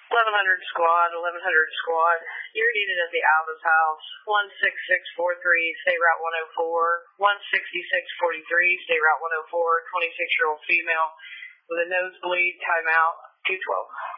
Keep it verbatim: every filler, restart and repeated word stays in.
eleven hundred squad, eleven hundred squad. You're needed at the Alvis house, one six six four three, State Route one oh four, one sixty-six forty-three, State Route one oh four, twenty-six-year-old female with a nosebleed, timeout, two twelve.